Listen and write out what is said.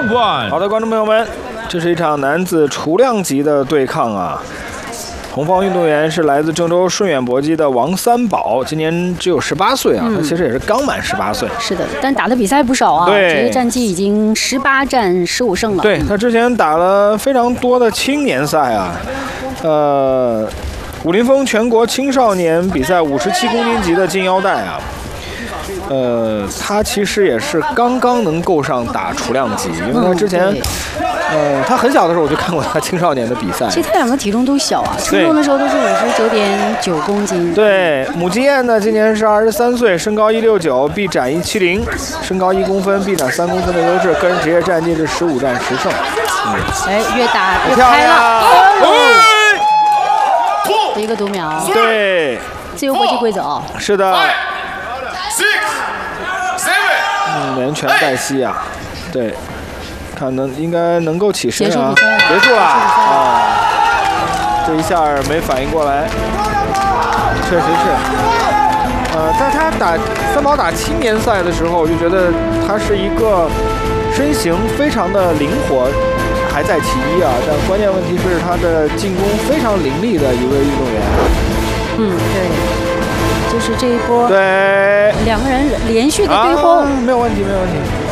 Round 1。 好的，观众朋友们，这是一场男子雏量级的对抗啊。红方运动员是来自郑州顺远搏击的王三宝，今年只有18岁啊，他其实也是刚满18岁。 是的，但打的比赛不少啊， 对， 职业战绩已经18战15胜了。 对，他之前打了非常多的青年赛啊，武林风全国青少年比赛57公斤级的金腰带啊。他其实也是刚刚能够上打雏量级，因为他之前，他很小的时候我就看过他青少年的比赛。 其实他两个体重都小啊，初中的时候都是59.9公斤。 对，母鸡燕呢，今年是23岁，身高169，臂展170，身高1公分，臂展3公分的优势，个人职业战绩是15战10胜。 越打越开了。一个读秒。 对， 自由搏击规则。 是的。连拳带膝啊，对，看应该能够起身啊，结束了啊，这一下没反应过来，确实是，在他三宝打青年赛的时候，我就觉得他是一个身形非常的灵活，还在其一啊，但关键问题是他的进攻非常凌厉的一位运动员。 对。就是这一波， 对， 两个人连续的对轰， 没有问题，没有问题。